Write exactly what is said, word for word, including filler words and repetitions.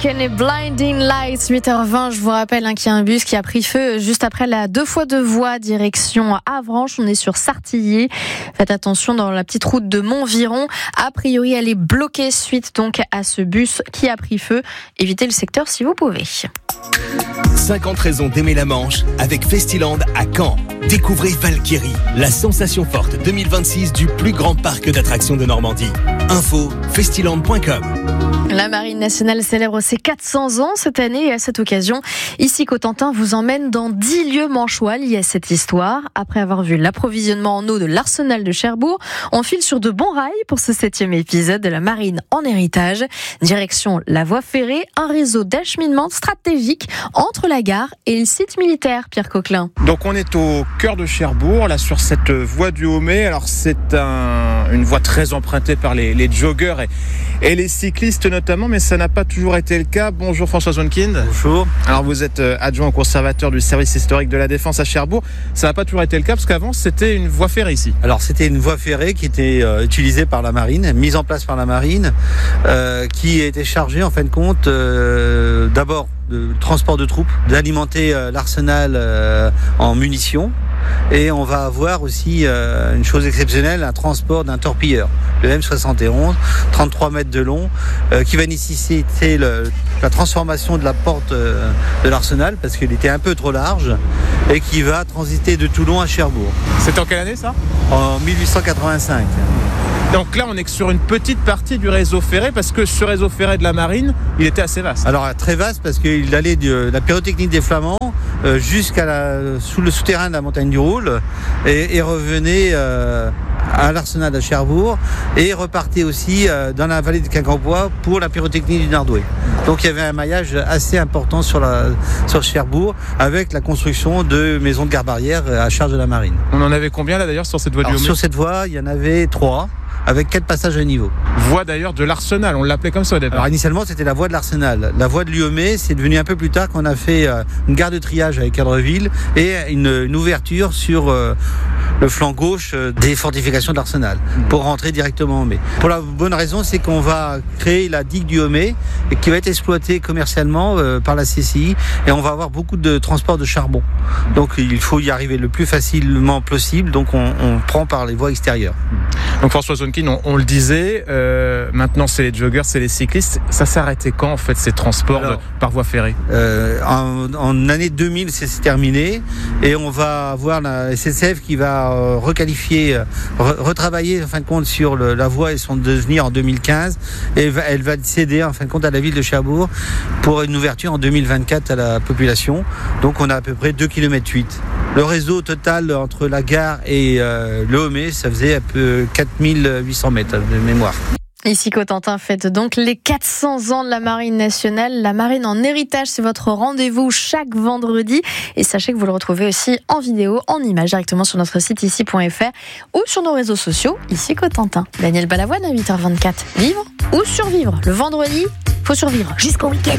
Kenny Blinding Lights, huit heures vingt. Je vous rappelle hein, qu'il y a un bus qui a pris feu juste après la deux fois deux voies direction Avranches. On est sur Sartilly. Faites attention dans la petite route de Montviron. A priori, elle est bloquée suite donc à ce bus qui a pris feu. Évitez le secteur si vous pouvez. cinquante raisons d'aimer la Manche avec Festiland à Caen. Découvrez Valkyrie, la sensation forte deux mille vingt-six du plus grand parc d'attractions de Normandie. Info festiland point com. La Marine nationale célèbre ses quatre cents ans cette année et à cette occasion, ici Cotentin vous emmène dans dix lieux manchois liés à cette histoire. Après avoir vu l'approvisionnement en eau de l'arsenal de Cherbourg, on file sur de bons rails pour ce septième épisode de la Marine en héritage. Direction la voie ferrée, un réseau d'acheminement stratégique entre la gare et le site militaire, Pierre Coquelin. Donc on est au cœur de Cherbourg, là sur cette voie du Haut-Mai. Alors c'est un, une voie très empruntée par les, les joggeurs et, et les cyclistes notamment, mais ça n'a pas toujours été le cas. Bonjour François Zonkind. Bonjour. Alors vous êtes adjoint au conservateur du service historique de la Défense à Cherbourg. Ça n'a pas toujours été le cas parce qu'avant c'était une voie ferrée ici. Alors c'était une voie ferrée qui était euh, utilisée par la marine, mise en place par la marine, euh, qui était chargée en fin de compte euh, d'abord de transport de troupes, d'alimenter euh, l'arsenal euh, en munitions. Et on va avoir aussi euh, une chose exceptionnelle, un transport d'un torpilleur, le M soixante et onze, trente-trois mètres de long, euh, qui va nécessiter le, la transformation de la porte euh, de l'arsenal, parce qu'il était un peu trop large, et qui va transiter de Toulon à Cherbourg. C'était en quelle année ça ? En mille huit cent quatre-vingt-cinq. Donc là, on est sur une petite partie du réseau ferré parce que ce réseau ferré de la marine, il était assez vaste. Alors très vaste parce qu'il allait de la pyrotechnique des Flamands euh, jusqu'à la, sous le souterrain de la montagne du Roule et, et revenait euh, à l'arsenal de Cherbourg et repartait aussi euh, dans la vallée de Quincampoix pour la pyrotechnique du Nardoué. Donc il y avait un maillage assez important sur, la, sur Cherbourg avec la construction de maisons de garde-barrière à charge de la marine. On en avait combien là d'ailleurs sur cette voie du Haut-Mai ? Sur cette voie, il y en avait trois, avec quatre passages à niveau. Voie d'ailleurs de l'Arsenal, on l'appelait comme ça au départ. Alors initialement c'était la voie de l'Arsenal. La voie de l'U O M E, c'est devenu un peu plus tard qu'on a fait euh, une gare de triage avec Cadreville et une, une ouverture sur euh, le flanc gauche euh, des fortifications de l'Arsenal pour rentrer directement en mai. Pour la bonne raison, c'est qu'on va créer la digue du Haut-Mai qui va être exploitée commercialement euh, par la C C I et on va avoir beaucoup de transport de charbon. Donc il faut y arriver le plus facilement possible, donc on, on prend par les voies extérieures. Donc François Zonkind, on, on le disait, euh, maintenant c'est les joggeurs, c'est les cyclistes. Ça s'est arrêté quand en fait ces transports Alors, de, par voie ferrée ? euh, en, en année deux mille, c'est terminé et on va avoir la S N C F qui va euh, requalifier, re, retravailler en fin de compte sur le, la voie et son devenir en deux mille quinze et va, elle va céder en fin de compte à la ville de Cherbourg pour une ouverture en deux mille vingt-quatre à la population. Donc on a à peu près deux kilomètres huit. Le réseau total entre la gare et euh, le Haut-Mai, ça faisait un peu quatre mille huit cents mètres de mémoire. Ici Cotentin fête donc les quatre cents ans de la Marine nationale. La Marine en héritage, c'est votre rendez-vous chaque vendredi. Et sachez que vous le retrouvez aussi en vidéo, en images, directement sur notre site ici point f r ou sur nos réseaux sociaux, ici Cotentin. Daniel Balavoine à huit heures vingt-quatre. Vivre ou survivre ? Le vendredi, faut survivre jusqu'au week-end.